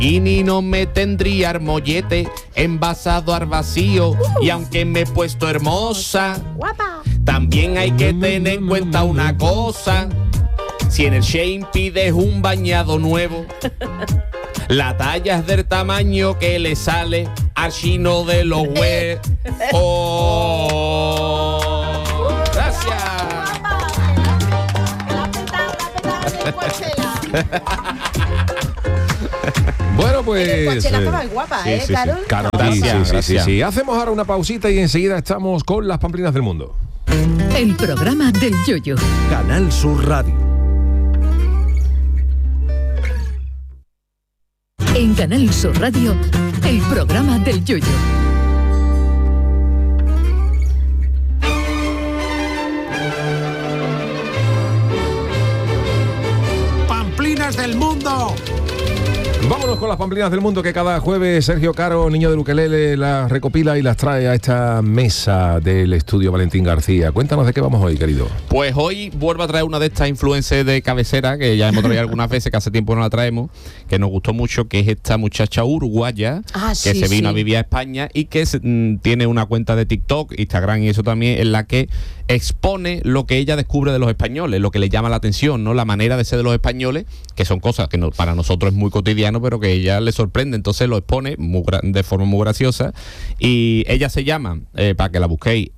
Y ni no me tendría mollete envasado al vacío. Y aunque me he puesto hermosa, Guapa. también hay que tener en cuenta una cosa. Si en el Shein pides un bañado nuevo, la talla es del tamaño que le sale al chino de los huevos. ¡Oh! ¡Gracias! Bueno, pues... Coachella estaba guapa, sí, Carol. sí. Carol, Gracias, sí. Hacemos ahora una pausita y enseguida estamos con las pamplinas del mundo. El programa del Yoyo. Canal Sur Radio. En Canal Sur Radio, el programa del Yoyo. ¡Pamplinas del mundo! Vámonos con las pamplinas del mundo que cada jueves Sergio Caro, niño del ukelele, las recopila y las trae a esta mesa del estudio Valentín García. Cuéntanos de qué vamos hoy, querido. Pues hoy vuelvo a traer una de estas influencers de cabecera que ya hemos traído algunas veces, que hace tiempo no la traemos, que nos gustó mucho, que es esta muchacha uruguaya que se vino a vivir a España y que tiene una cuenta de TikTok, Instagram y eso también, en la que expone lo que ella descubre de los españoles, lo que le llama la atención, ¿no? La manera de ser de los españoles, que son cosas que para nosotros es muy cotidiano, pero que a ella le sorprende, entonces lo expone de forma muy graciosa. Y ella se llama, para que la busquéis,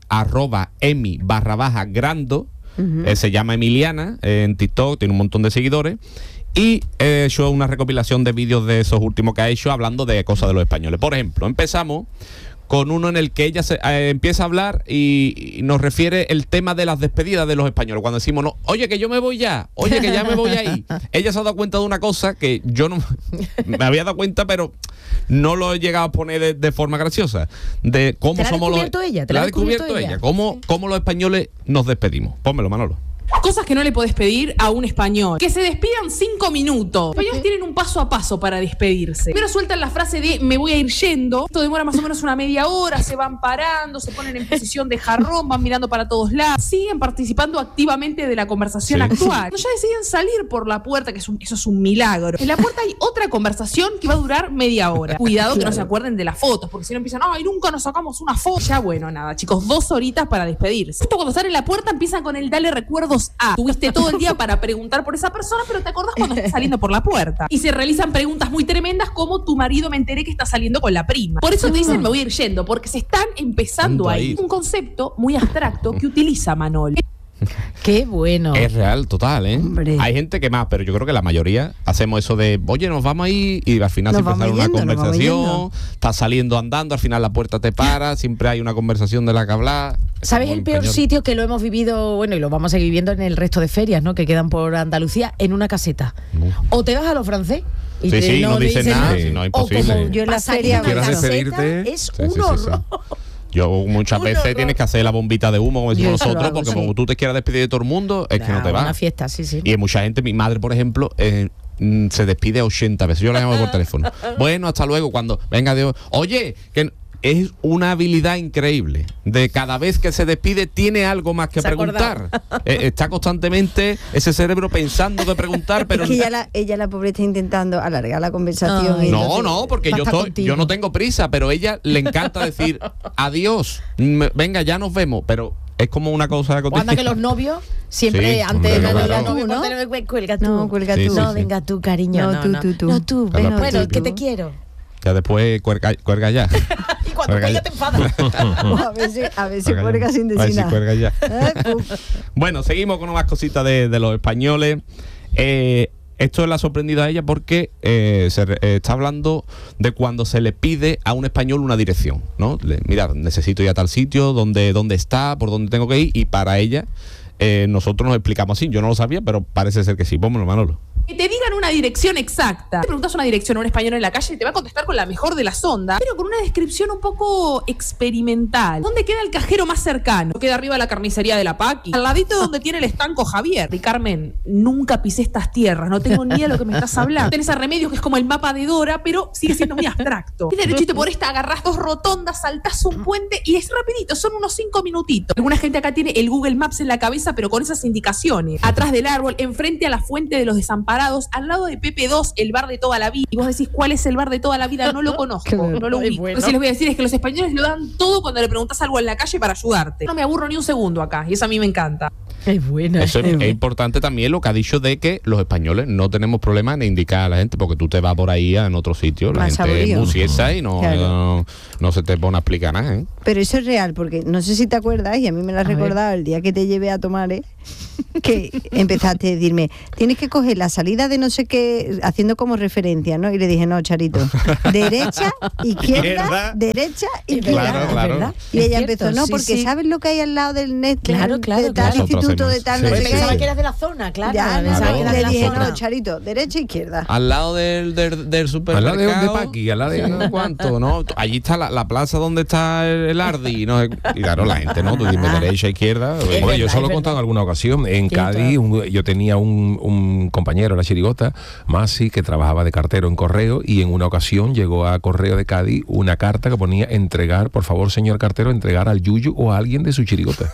@emi_grando, se llama Emiliana en TikTok, tiene un montón de seguidores. Y he hecho una recopilación de vídeos de esos últimos que ha hecho hablando de cosas de los españoles. Por ejemplo, empezamos con uno en el que ella empieza a hablar y nos refiere el tema de las despedidas de los españoles. Cuando decimos, no, oye, que yo me voy ya, oye, que ya me voy ahí. Ella se ha dado cuenta de una cosa que yo no me había dado cuenta, pero no lo he llegado a poner de forma graciosa. De cómo somos los... ¿Te la ha descubierto ella? Cómo los españoles nos despedimos. Pónmelo, Manolo. Cosas que no le podés pedir a un español. Que se despidan 5 minutos. Los españoles tienen un paso a paso para despedirse. Primero sueltan la frase de me voy a ir yendo. Esto demora más o menos una media hora. Se van parando, se ponen en posición de jarrón, van mirando para todos lados. Siguen participando activamente de la conversación actual. Cuando ya deciden salir por la puerta, que eso es un milagro. En la puerta hay otra conversación que va a durar media hora. Cuidado que no se acuerden de las fotos, porque si no empiezan, ay, nunca nos sacamos una foto. Ya bueno, nada, chicos, 2 horitas para despedirse. Justo cuando están en la puerta empiezan con el dale recuerdos a. Tuviste todo el día para preguntar por esa persona, pero te acordás cuando estás saliendo por la puerta. Y se realizan preguntas muy tremendas como tu marido me enteré que está saliendo con la prima. Por eso te dicen me voy a ir yendo, porque se están empezando a ir. Un concepto muy abstracto que utiliza Manol. Qué bueno. Es real, total, ¿eh? Hombre. Hay gente que más, pero yo creo que la mayoría hacemos eso de, oye, nos vamos ahí, y al final siempre sale una conversación, estás saliendo andando, al final la puerta te para, siempre hay una conversación de la que hablar. ¿Sabes el peor sitio que lo hemos vivido, bueno, y lo vamos a seguir viviendo en el resto de ferias, ¿no? Que quedan por Andalucía, en una caseta. O te vas a lo francés y no dicen nada, no es imposible. O como yo en la feria, quieras despedirte, es un horror. Yo muchas veces tienes que hacer la bombita de humo, como decimos nosotros, porque como tú te quieras despedir de todo el mundo, es que no te vas. Una fiesta, sí. Y hay mucha gente, mi madre, por ejemplo, se despide 80 veces. Yo la llamo por teléfono. Bueno, hasta luego, cuando venga Dios. Oye, que es una habilidad increíble. De cada vez que se despide tiene algo más que preguntar. Está constantemente ese cerebro pensando de preguntar, pero... Es que ella la pobre está intentando alargar la conversación. No, porque yo no tengo prisa, pero ella le encanta decir adiós, venga, ya nos vemos, pero... Es como una cosa cotidiana. Cuando que los novios siempre antes de la novia, ¿no? Cuelga tú. No, cuelga tú. No, venga tú, cariño. No, tú. Bueno, que te quiero. Ya después cuelga ya. Y cuando cuelga te enfadas. A ver si cuelga sin decir nada. A ver si cuelga ya. Bueno, seguimos con más cositas de los españoles. Esto le ha sorprendido a ella porque está hablando de cuando se le pide a un español una dirección, ¿no? Mira, necesito ir a tal sitio, dónde está, por dónde tengo que ir, y para ella nosotros nos explicamos así. Yo no lo sabía, pero parece ser que sí. Pónmelo, Manolo. Que te digan una dirección exacta. Te preguntas una dirección a un español en la calle y te va a contestar con la mejor de las ondas, pero con una descripción un poco experimental. ¿Dónde queda el cajero más cercano? Queda arriba de la carnicería de la Paqui, al ladito donde tiene el estanco Javier. Y Carmen, nunca pisé estas tierras, no tengo ni idea de lo que me estás hablando. Tenés a Remedios, que es como el mapa de Dora, pero sigue siendo muy abstracto. Y derechito por esta agarrás 2 rotondas, saltás un puente y es rapidito, son unos 5 minutitos. Alguna gente acá tiene el Google Maps en la cabeza, pero con esas indicaciones. Atrás del árbol, enfrente a la fuente de los desamparados, parados al lado de Pepe 2, el bar de toda la vida. Y vos decís, ¿cuál es el bar de toda la vida? No lo conozco, no lo ubico. Bueno. Lo que les voy a decir es que los españoles lo dan todo cuando le preguntas algo en la calle para ayudarte. No me aburro ni un segundo acá, y eso a mí me encanta. Es buena. Eso es importante también lo que ha dicho de que los españoles no tenemos problema en indicar a la gente, porque tú te vas por ahí en otro sitio, la Más gente es aburrido. musiesa y no se te pone a explicar nada, ¿eh? Pero eso es real, porque no sé si te acuerdas, y a mí me lo has recordado el día que te llevé a tomar, que empezaste a decirme, tienes que coger la salida de no sé qué, haciendo como referencia, ¿no? Y le dije, no, Charito, derecha, izquierda, derecha, izquierda. Claro. Y ella Es cierto, empezó, no, sí, porque sí. ¿sabes lo que hay al lado del net? Claro, de tal instituto, de tal, no sé qué? Pensaba que eras de la zona, claro. Ya, Pensaba que eras de le la dije, zona. no, Charito, derecha, izquierda. Al lado del supermercado. Al lado de Paqui, al lado de... no sé cuánto, ¿no? Allí está la plaza donde está el Ardi, ¿no? Y claro, la gente, ¿no? Tú dime derecha, izquierda. Bueno, yo solo he contado en alguna ocasión. En Cádiz, yo tenía un compañero en la chirigota, Masi, que trabajaba de cartero en correo, y en una ocasión llegó a Correo de Cádiz una carta que ponía entregar, por favor, señor cartero, entregar al Yuyu o a alguien de su chirigota.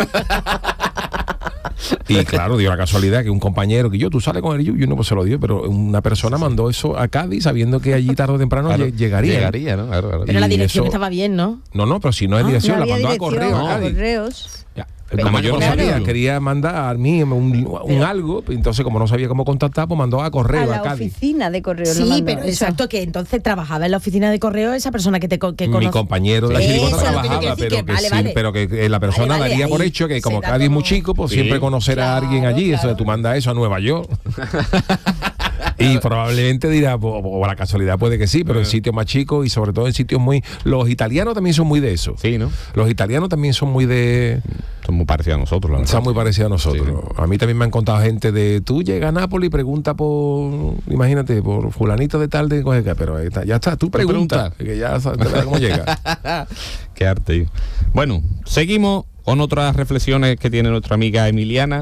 Y claro, dio la casualidad que un compañero que tú sales con el Yuyu, no, pues se lo dio, pero una persona mandó eso a Cádiz sabiendo que allí tarde o temprano llegaría. ¿no? Claro. Pero la Y dirección eso- estaba bien, ¿no? No, pero si no es dirección, No la había mandó a dirección, correo a Cádiz. correos. Ya. Pero Como yo no claro. sabía, quería mandar a mí un algo, entonces como no sabía cómo contactar, pues mandó a correo A a la Cádiz. oficina de correos. lo Sí, mandó, pero eso. exacto, que entonces trabajaba en la oficina de correo esa persona que conoce. Mi compañero de la Sí, chirigota eso es lo que yo trabajaba, quiero decir, pero que que, vale, sí, vale. pero que la persona Vale, daría por ahí hecho que como se da Cádiz es muy como- chico, pues Sí. siempre conocerá a alguien allí, Claro. eso de tú mandas eso a Nueva York. Y probablemente dirá, o a la casualidad puede que sí, pero en sitios más chicos y sobre todo en sitios muy... Los italianos también son muy de eso. Sí, ¿no? Los italianos también son muy de... Son muy parecidos a nosotros, la verdad. Son muy parecidos a nosotros. Sí. A mí también me han contado gente de... Tú llegas a Nápoles y pregunta por... Imagínate, por fulanito de tal, de... Pero ahí está, ya está, tú pregunta. Que ya sabes cómo llega. Qué arte. Tío. Bueno, seguimos con otras reflexiones que tiene nuestra amiga Emiliana.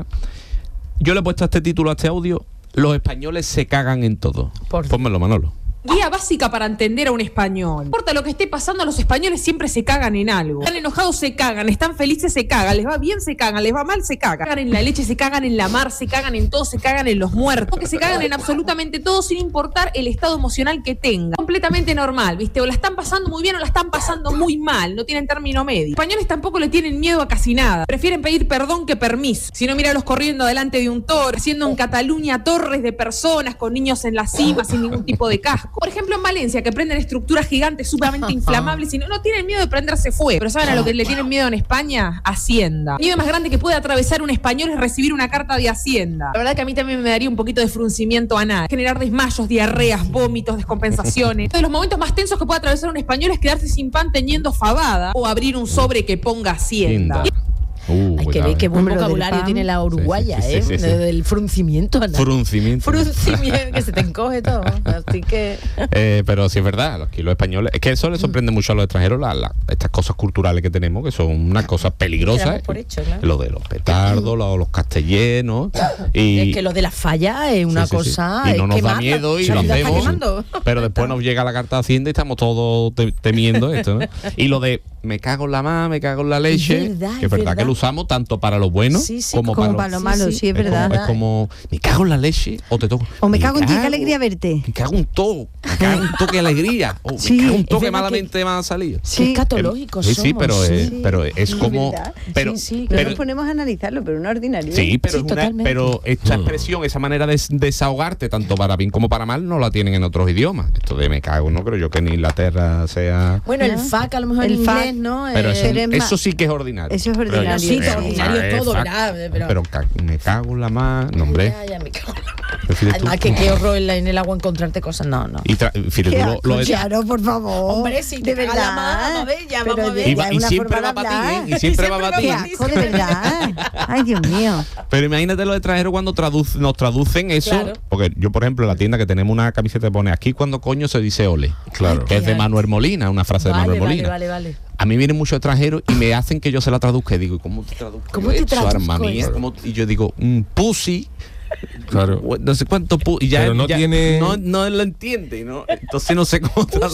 Yo le he puesto este título a este audio: los españoles se cagan en todo. Pónmelo, Manolo. Guía básica para entender a un español. No importa lo que esté pasando, los españoles siempre se cagan en algo. Están enojados, se cagan. Están felices, se cagan. Les va bien, se cagan. Les va mal, se cagan. Se cagan en la leche, se cagan en la mar, se cagan en todo, se cagan en los muertos. Porque se cagan en absolutamente todo sin importar el estado emocional que tengan. Completamente normal, ¿viste? O la están pasando muy bien o la están pasando muy mal. No tienen término medio. Los españoles tampoco le tienen miedo a casi nada. Prefieren pedir perdón que permiso. Si no, míralos corriendo delante de un toro, haciendo en Cataluña torres de personas con niños en la cima sin ningún tipo de casco. Por ejemplo, en Valencia, que prenden estructuras gigantes sumamente inflamables y no tienen miedo de prenderse fuego. Pero ¿saben a lo que le tienen miedo en España? Hacienda. El miedo más grande que puede atravesar un español es recibir una carta de Hacienda. La verdad que a mí también me daría un poquito de fruncimiento anal. Generar desmayos, diarreas, vómitos, descompensaciones. Uno de los momentos más tensos que puede atravesar un español es quedarse sin pan teniendo fabada o abrir un sobre que ponga Hacienda. Hay que cuidado, ver qué buen Hombre, lo del vocabulario pan. tiene la uruguaya, Sí, sí, sí, sí. Del fruncimiento. ¿No? Fruncimiento. Fruncimiento, que se te encoge todo. Así que... Pero sí es verdad, aquí los españoles, es que eso les sorprende mucho a los extranjeros, estas cosas culturales que tenemos, que son unas cosas peligrosas. Damos por hecho, claro. Lo de los petardos, los castellenos. Y Es que lo de la falla es una sí, sí, sí. cosa... Y no es nos da quemarla. miedo y La lo vida está hacemos. quemando. Pero después nos llega la carta de Hacienda y estamos todos temiendo esto, ¿no? Y lo de me cago en la mar, me cago en la leche, Es verdad, que es verdad que lo usamos tanto para lo bueno Sí, sí, como Como para para lo malo, sí, es es verdad. como, es como, me cago en la leche o te toco. O me cago en ti, qué alegría verte. Me cago en todo. Me cago en todo, qué alegría. O Sí, me cago en es todo, que verdad malamente me ha salido. Qué Sí, escatológicos Sí, somos. sí, pero es como... verdad. Pero, Sí, sí, No pero, nos ponemos a analizarlo, pero una ordinaria. sí, pero, Sí, es una- totalmente. pero esta expresión, esa manera de desahogarte, tanto para bien como para mal, no la tienen en otros idiomas. Esto de me cago, no creo yo que en Inglaterra sea... Bueno, el ¿No? FAC a lo mejor El en FAC, inglés, ¿no? Pero Pero es eso más- sí que es ordinario. eso es Pero yo ordinario. Sí, pero, ordinario es todo, fuck. ¿verdad? Pero me cago en la mar, no, hombre. Ya, me cago en la mar. Prefieres tú. Además, que qué horror en el agua encontrarte cosas. No, no. Y fíjate, Qué tú asco, lo es- Charo, por favor. Hombre, si de te caga verdad. la mano, vamos a ver, ya Pero vamos a ver. Y, ya es y una siempre forma va de para ti, hablar. ¿eh? Y siempre va para ti. Qué asco, de verdad. Ay, Dios mío. Pero imagínate los extranjeros cuando nos traducen eso. Claro. Porque yo, por ejemplo, en la tienda que tenemos una camiseta que pone aquí cuando coño se dice ole. Claro. Que es de Manuel Molina, una frase de Manuel Molina. Vale. A mí vienen muchos extranjeros y me hacen que yo se la traduzca. Y digo, ¿cómo te traduzco? ¿Cómo yo te esto, traduzco arma mía? eso? Y yo digo, pussy. Claro. No sé cuánto y ya, Pero no ya tiene- no lo entiende, ¿no? Entonces no sé cómo traducir.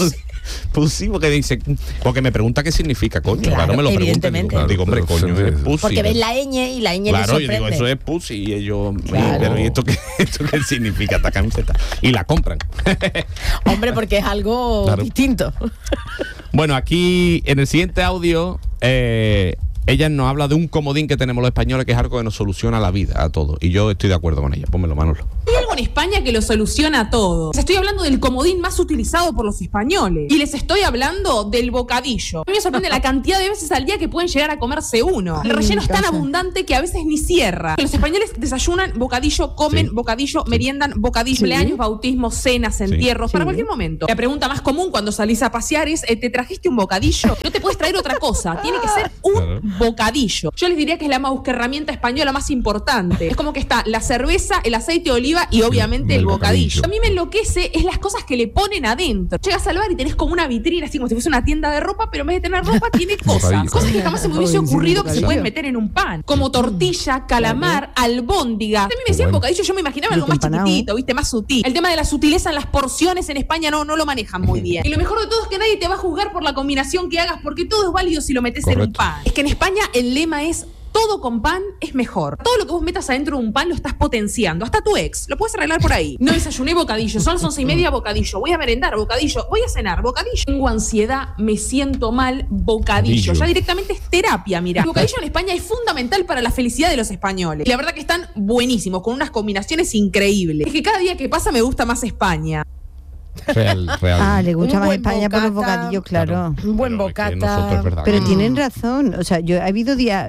Pussy, porque me pregunta qué significa, coño. Claro, me lo pregunta. Digo, hombre, coño, es pussy. Porque ves la ñ y la ñ claro, le sorprende. yo digo, eso es pussy. Y ellos, pero ¿y esto qué significa esta camiseta? Y la compran. Hombre, porque es algo distinto. Bueno, aquí en el siguiente audio, ella nos habla de un comodín que tenemos los españoles, que es algo que nos soluciona la vida a todos. Y yo estoy de acuerdo con ella. Pónmelo, Manolo. Hay algo en España que lo soluciona todo. Les estoy hablando del comodín más utilizado por los españoles. Y les estoy hablando del bocadillo. A mí me sorprende la cantidad de veces al día que pueden llegar a comerse uno. El relleno es tan abundante que a veces ni cierra. Los españoles desayunan bocadillo, comen bocadillo, meriendan bocadillo, cumpleaños, bautismos, cenas, entierros, para cualquier momento. La pregunta más común cuando salís a pasear es, ¿te trajiste un bocadillo? No te puedes traer otra cosa. Tiene que ser un bocadillo. Yo les diría que es la herramienta española más importante. Es como que está la cerveza, el aceite de oliva y obviamente el bocadillo. A mí me enloquece es las cosas que le ponen adentro. Llegas al bar y tenés como una vitrina, así como si fuese una tienda de ropa, pero en vez de tener ropa tiene cosas. Cosas que jamás se me hubiese ocurrido que se pueden meter en un pan. Como tortilla, calamar, albóndiga. A mí me decían bocadillo, yo me imaginaba algo más chiquitito, viste, más sutil. El tema de la sutileza en las porciones en España no lo manejan muy bien. Y lo mejor de todo es que nadie te va a juzgar por la combinación que hagas, porque todo es válido si lo metes en un pan. Es que en España el lema es: todo con pan es mejor. Todo lo que vos metas adentro de un pan lo estás potenciando. Hasta tu ex. Lo puedes arreglar por ahí. No desayuné, bocadillo. Son las 11:30, bocadillo. Voy a merendar, bocadillo. Voy a cenar, bocadillo. Tengo ansiedad, me siento mal, bocadillo. Ya directamente es terapia, mira. El bocadillo en España es fundamental para la felicidad de los españoles. Y la verdad que están buenísimos, con unas combinaciones increíbles. Es que cada día que pasa me gusta más España. Real. Le gusta más España por los bocadillos, claro. Un buen bocata. Pero tienen razón. O sea, yo ha habido días,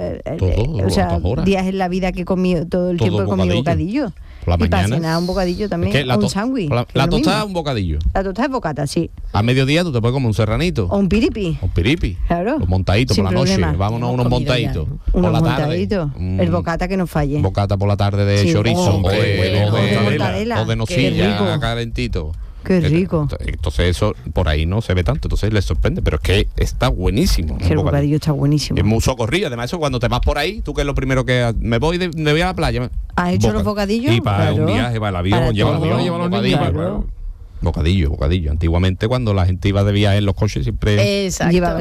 días en la vida que he comido todo el tiempo he comido bocadillo. Por la y para mañana, cenar un bocadillo también, es que un sándwich. La tostada es un bocadillo. La tostada es bocata, sí. A mediodía tú te puedes comer un serranito. O un piripi. Un piripi. Claro. Los montaditos por la noche. Problema. Vámonos a unos montaditos. Unos montaditos. El bocata que no falle. Bocata por la tarde de chorizo. O de nocilla calentito. Qué rico. Entonces eso por ahí no se ve tanto, entonces les sorprende, pero es que está buenísimo. Que el bocadillo está buenísimo. Es muy socorrido, además eso cuando te vas por ahí, tú que es lo primero que me voy a la playa. ¿Has hecho los bocadillos? Y para un viaje, va el avión, lleva los niños. Bocadillo. Antiguamente cuando la gente iba de viaje en los coches siempre llevaba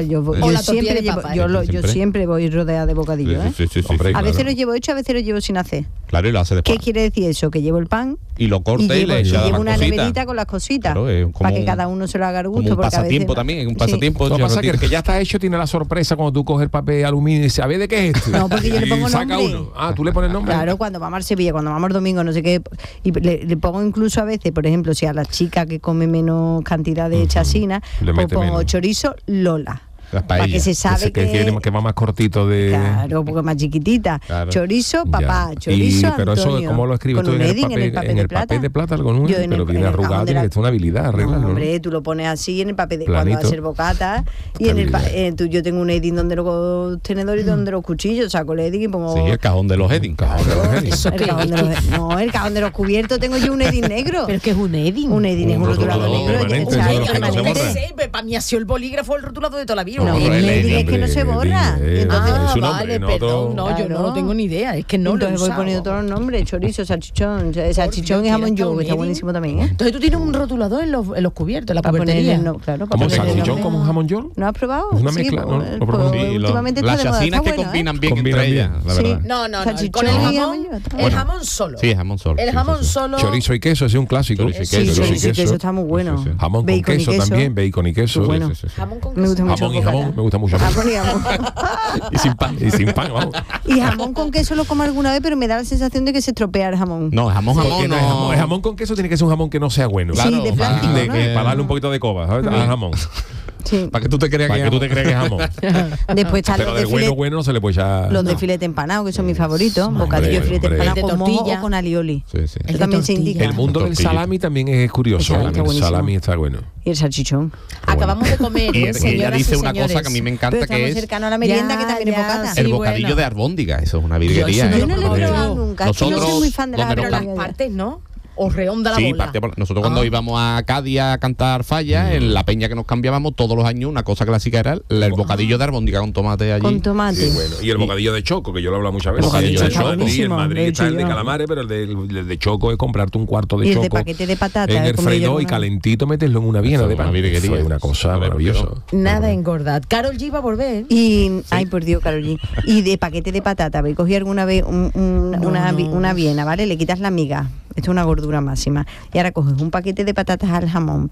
yo siempre voy rodeada de bocadillo. Sí. A veces lo llevo hecho, a veces lo llevo sin hacer. Claro, y lo hace después. ¿Qué quiere decir eso? Que llevo el pan y lo corta y le echa llevo una neverita con las cositas, claro, para que cada uno se lo haga al gusto. Como un pasatiempo también, es un pasatiempo. Lo que pasa es que el que ya está hecho tiene la sorpresa cuando tú coges el papel aluminio y dices, a ver de qué es esto. No, porque yo le pongo saca nombre. uno. Ah, tú le pones nombre. Claro, cuando vamos a Sevilla, cuando vamos el domingo, no sé qué, y le pongo incluso a veces, por ejemplo, si a la chica que come menos cantidad de chasina, pues pongo menos chorizo Lola. Para que se sabe que va más cortito de... Claro, porque más chiquitita. Claro. Chorizo, papá, chorizo, pero Antonio. Eso, ¿cómo lo escribes tú en el papel de plata? Pero viene arrugado, tiene que ser una habilidad, arreglarlo. No, hombre, tú lo pones así en el papel de cuando va a ser bocata. Y yo tengo un Edding donde los tenedores y donde los cuchillos, saco el Edding y pongo... Sí, el cajón de los Edding. No, el cajón de los cubiertos tengo yo un Edding negro. ¿Pero qué es un Edding? Un Edding es un rotulador negro. Para mí ha sido el bolígrafo el rotulador de toda la vida. No, el Edding es que no se borra. Vale, perdón. No, yo no lo tengo ni idea. Es que no lo he voy poniendo todos los nombres. Chorizo, salchichón y jamón york, que está buenísimo también. Entonces tú tienes un rotulador en los cubiertos, en la cubertería. Claro, ¿como salchichón como un jamón york? ¿No has probado? Es una mezcla, ¿no? Últimamente las chacinas que combinan bien entre ellas, la verdad. No. Con el jamón solo. Sí, jamón solo. El jamón solo. Chorizo y queso, es un clásico. Chorizo y queso está muy bueno. Jamón con queso también, bacon y queso. Jamón con queso. Jamón y jamón, me gusta mucho. Jamón y jamón. Y sin pan. Vamos. Y jamón con queso lo como alguna vez, pero me da la sensación de que se estropea el jamón. No, jamón no. El jamón con queso tiene que ser un jamón que no sea bueno. Sí, de plástico, ¿no? Para darle un poquito de coba, ¿sabes? Al jamón. Sí. Para que tú te creas que es jamón. Después está pero los de bueno no se le puede echar. Los de filete empanado, que son mis favoritos. Bocadillo de filete empanado con tortilla o con alioli. Sí. Eso también se indica. El mundo del salami también es curioso. El salami está bueno. Y el salchichón. Acabamos de comer. Y ella dice una cosa que a mí me encanta, que es cercano a la merienda, que también es bocata. El bocadillo de albóndiga. Eso es una virguería. Yo no lo he probado nunca. Nosotros no soy muy fan de las partes, ¿no? o redonda la bola. Nosotros cuando íbamos a Cádiz a cantar fallas, en la peña que nos cambiábamos todos los años, una cosa clásica era el bocadillo de albóndiga con tomate allí. Con tomate. Sí, bueno. Y el bocadillo de choco, que yo lo he hablado muchas veces. Bocadillo de choco. En Madrid está el de calamares, pero el de choco es comprarte un cuarto de y el choco. de paquete de patata. En el freidor y calentito meterlo en una viena de pan. Fue una cosa maravillosa. Nada engordad. Karol G va a volver. Y, ay, por Dios, Karol G. Y de paquete de patata, ¿veis? Cogí alguna vez una viena, ¿vale? Le quitas la miga. Esto es una gordura máxima. Y ahora coges un paquete de patatas al jamón,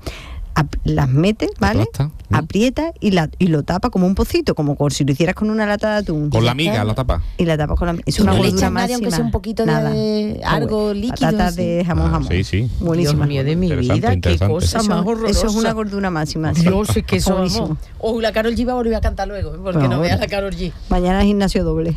las metes, ¿vale? Aprieta y lo tapa como un pocito, como si lo hicieras con una lata de atún. Con la miga la tapa. Y la tapas con la miga. Es una gordura máxima. Aunque sea un poquito de algo líquido. Patatas de jamón. Sí. Buenísima. Dios mío de mi vida, qué cosa más horrorosa. Eso es una gordura máxima. Dios, es que eso buenísimo. O la Karol G va a volver a cantar luego, porque no veas la Karol G. Mañana gimnasio doble.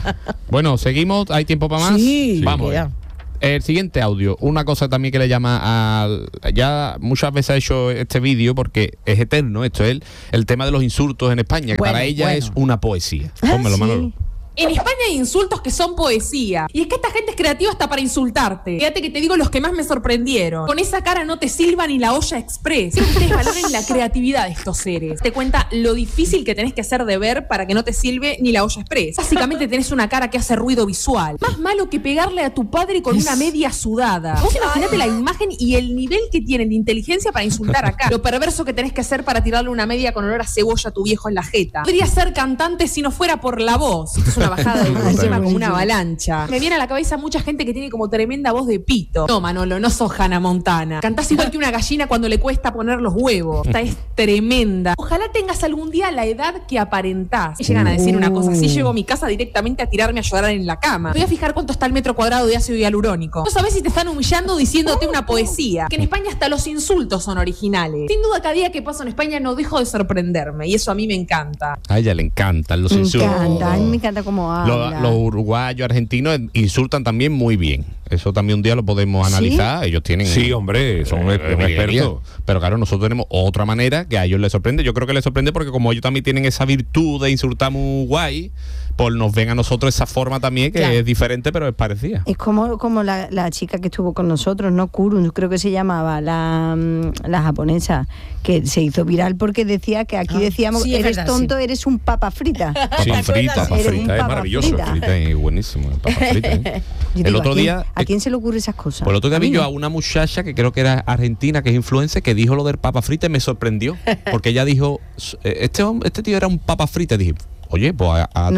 Bueno, seguimos, ¿hay tiempo para más? Sí, vamos. El siguiente audio, una cosa también que le llama ya muchas veces ha hecho este vídeo porque es eterno, esto es el tema de los insultos en España, que para ella es una poesía. Pónmelo, Manolo. En España hay insultos que son poesía. Y es que esta gente es creativa hasta para insultarte. Fíjate que te digo los que más me sorprendieron. Con esa cara no te silba ni la olla express. Quiero que ustedes valoren la creatividad de estos seres. Te cuenta lo difícil que tenés que hacer de ver para que no te silbe ni la olla express. Básicamente tenés una cara que hace ruido visual. Más malo que pegarle a tu padre con una media sudada. Vos imaginate la imagen y el nivel que tienen de inteligencia para insultar acá. Lo perverso que tenés que hacer para tirarle una media con olor a cebolla a tu viejo en la jeta. Podría ser cantante si no fuera por la voz. Esto es una bajada de autoestima como una avalancha. Me viene a la cabeza mucha gente que tiene como tremenda voz de pito. No, Manolo, no sos Hannah Montana. Cantás igual que una gallina cuando le cuesta poner los huevos. Esta es tremenda. Ojalá tengas algún día la edad que aparentás. Llegan a decir una cosa así, llego a mi casa directamente a tirarme a llorar en la cama. Me voy a fijar cuánto está el metro cuadrado de ácido hialurónico. No sabés si te están humillando diciéndote una poesía. Que en España hasta los insultos son originales. Sin duda, cada día que paso en España no dejo de sorprenderme. Y eso a mí me encanta. A ella le encantan los insultos. A mí me encanta cómo habla. Los uruguayos, argentinos insultan también muy bien. Eso también un día lo podemos analizar. Ellos tienen... Sí, hombre, son expertos. Pero claro, nosotros tenemos otra manera que a ellos les sorprende. Yo creo que les sorprende porque como ellos también tienen esa virtud de insultar muy guay, pues nos ven a nosotros esa forma también que es diferente, pero es parecida. Es como la chica que estuvo con nosotros, ¿no? Kurun, creo que se llamaba, la japonesa, que se hizo viral porque decía que aquí decíamos, eres tonto, eres un papa frita. Papa frita, es maravilloso. Frita es buenísimo, papa frita. El otro día... ¿A quién se le ocurre esas cosas? Por el otro día vi yo a una muchacha que creo que era argentina, que es influencer, que dijo lo del papa frita y me sorprendió. Porque ella dijo, este tío era un papa frita. Y dije, oye, pues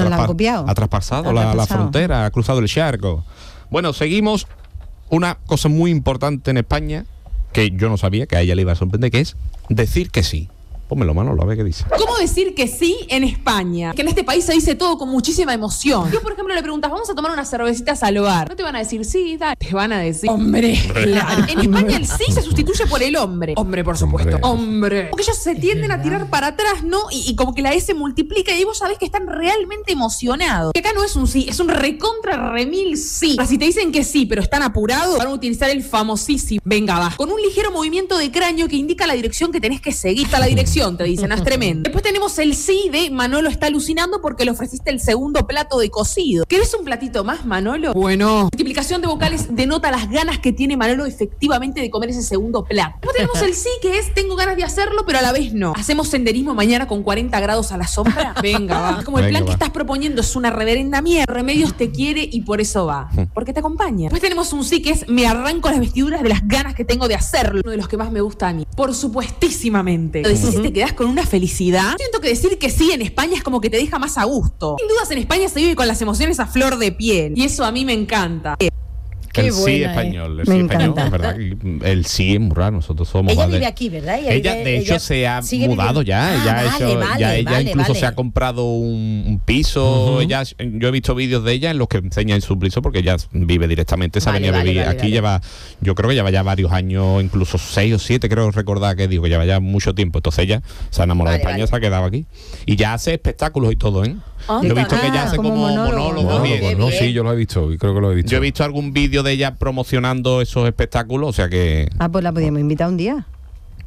ha traspasado la frontera, ha cruzado el charco. Bueno, seguimos. Una cosa muy importante en España, que yo no sabía, que a ella le iba a sorprender, que es decir que sí. Pónmelo, Manolo, a ver qué dice. ¿Cómo decir que sí en España? Que en este país se dice todo con muchísima emoción. Yo, por ejemplo, le preguntas, vamos a tomar unas cervecitas al hogar. No te van a decir sí, dale. Te van a decir, hombre. Claro. En España el sí se sustituye por el hombre. Hombre, por supuesto. Hombre. Porque ellos se tienden a tirar para atrás, ¿no? Y como que la S multiplica y vos sabés que están realmente emocionados. Que acá no es un sí, es un recontra remil sí. Ahora, si te dicen que sí, pero están apurados, van a utilizar el famosísimo venga, va. Con un ligero movimiento de cráneo que indica la dirección que tenés que seguir. Está la dirección. Te dicen, es tremendo. Después tenemos el sí de Manolo está alucinando porque le ofreciste el segundo plato de cocido. ¿Querés un platito más, Manolo? Bueno. Multiplicación de vocales denota las ganas que tiene Manolo efectivamente de comer ese segundo plato. Después tenemos el sí que es tengo ganas de hacerlo, pero a la vez no. ¿Hacemos senderismo mañana con 40 grados a la sombra? Venga, va. Como el plan que estás proponiendo es una reverenda mierda, Remedios te quiere y por eso va. Porque te acompaña. Después tenemos un sí que es me arranco las vestiduras de las ganas que tengo de hacerlo. Uno de los que más me gusta a mí. Por supuestísimamente. Lo decís y te quedás con una felicidad. Siento que decir que sí en España es como que te deja más a gusto. Sin dudas en España se vive con las emociones a flor de piel. Y eso a mí me encanta. El sí español, el sí español, es verdad. El sí es muy raro, nosotros somos. Ella vive aquí, ¿verdad? Ella de hecho se ha mudado ya. Ella incluso se ha comprado un piso. Ella, yo he visto vídeos de ella en los que enseña en su piso porque ella vive directamente. Se ha venido a vivir aquí. Yo creo que lleva ya varios años, incluso 6 o 7, creo recordar que digo, lleva ya mucho tiempo. Entonces ella se ha enamorado de España, se ha quedado aquí. Y ya hace espectáculos y todo, ¿eh? Yo he visto que ella hace como monólogos. No, sí, yo lo he visto y creo que lo he visto. Yo he visto algún vídeo de ella promocionando esos espectáculos, o sea que... Pues la podíamos invitar un día.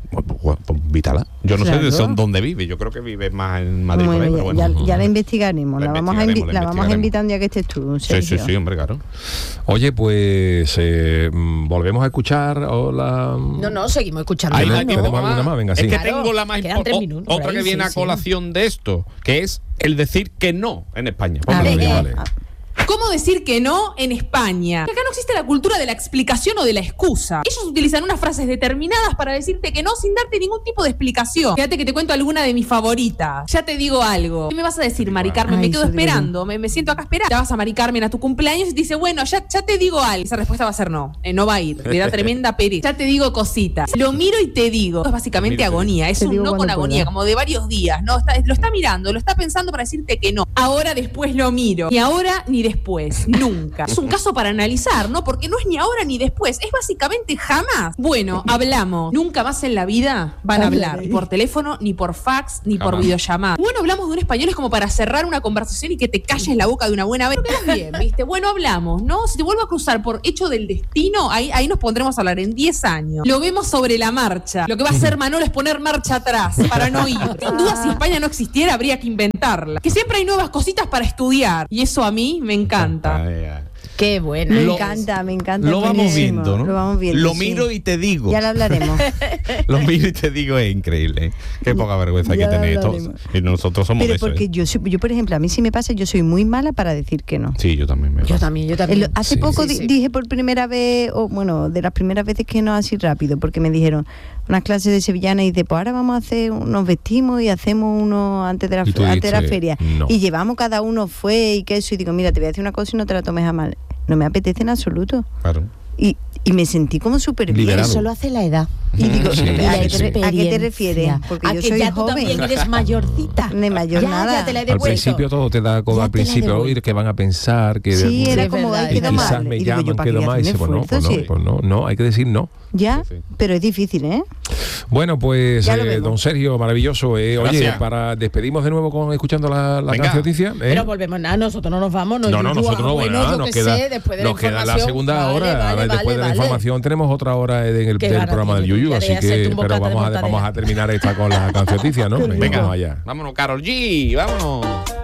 Pues invítala. Yo no Claro. sé dónde vive. Yo creo que vive más en Madrid. Bueno, por ahí, pero bueno. ya la investigaremos. La vamos a invitar un día que estés tú, Sergio. Sí, hombre, claro. Oye, pues volvemos a escuchar No, seguimos escuchando. Ahí ¿Tenemos tengo alguna más? Venga, es sí. que Claro, tengo la más quedan 3 importante. minutos, Otra por que ahí, viene sí, a colación de esto, que es el decir que no en España. Póngalo ver, bien. vale. ¿Cómo decir que no en España? Que acá no existe la cultura de la explicación o de la excusa. Ellos utilizan unas frases determinadas para decirte que no sin darte ningún tipo de explicación. Fíjate que te cuento alguna de mis favoritas. Ya te digo algo. ¿Qué me vas a decir, Mari Carmen? Ay, Me quedo eso esperando. Me siento acá esperando. Ya vas a Mari Carmen a tu cumpleaños y te dice, bueno, ya te digo algo. Esa respuesta va a ser no. No va a ir. Le da tremenda pereza. Ya te digo cositas. Lo miro y te digo. Es básicamente Miro y te agonía. Es Te un digo no con cuando agonía, pueda. como de varios días. No, lo está mirando, lo está pensando para decirte que no. Ahora después lo miro. Ni ahora ni después. Nunca. Es un caso para analizar, ¿no? Porque no es ni ahora ni después. Es básicamente jamás. Bueno, hablamos. Nunca más en la vida van a hablar. Ni por teléfono, ni por fax, ni por Jamás. videollamada. Bueno, hablamos de un español es como para cerrar una conversación y que te calles la boca de una buena vez. Pero quedas bien, ¿viste? Bueno, hablamos, ¿no? Si te vuelvo a cruzar por hecho del destino, ahí nos pondremos a hablar en 10 años. Lo vemos sobre la marcha. Lo que va a hacer Manolo es poner marcha atrás para no ir. Sin duda, si España no existiera, habría que inventarla. Que siempre hay nuevas cositas para estudiar. Y eso a mí me encanta. Qué buena. Me Lo- encanta. Lo vamos buenísimo. viendo, ¿no? Lo vamos viendo. Lo sí. miro y te digo. Ya lo hablaremos. Lo miro y te digo, es increíble. ¿Eh? Qué poca vergüenza Ya que lo tenéis todos. hablaremos. Y nosotros somos Pero de eso. porque yo, por ejemplo, a mí sí me pasa, yo soy muy mala para decir que no. Sí, yo también me Yo pasa. también. Hace Sí, poco sí, sí. dije por primera vez, o bueno, de las primeras veces que no así rápido, porque me dijeron unas clases de sevillana y dice, pues ahora vamos a hacer, nos vestimos y hacemos uno antes de la, Y tú antes de la dices, feria. no. Y llevamos cada uno fue y queso y digo, mira, te voy a decir una cosa y no te la tomes a mal. No me apetece en absoluto. Claro. Y me sentí como súper bien. Liberado. Eso lo hace la edad. Y digo, Sí, ¿a, sí, qué sí. te, ¿a qué te refieres? Porque a yo que soy ya tú joven. también eres mayorcita. De mayor ya, nada. Ya te la he Al devuelto. principio todo te da como Ya al te la principio, devuelvo. oír que van a pensar que Sí, era es como, verdad, ay, y quedó es quizás mal. me Y digo, yo, llaman, ¿para quedo qué mal y hacer dice, un esfuerzo? Sí. pues no, hay que decir no. Ya, Sí, sí. pero es difícil, ¿eh? Bueno, pues Ya lo vemos. don Sergio, maravilloso. Oye, Gracias. despedimos de nuevo escuchando la Venga. canción noticia. Pero volvemos, nada, nosotros no nos vamos. No, nosotros no, bueno, nada, yo nos qué queda, sé, después de nos queda la información. segunda Vale, hora. vale, Después de la vale. información tenemos otra hora del Qué programa del ganas Yuyu, tiene, así ya hacerte que un pero bocata de vamos a mortadela. terminar esta con la cancioticia, ¿no? Venga, vamos allá. vámonos, Karol G, vámonos.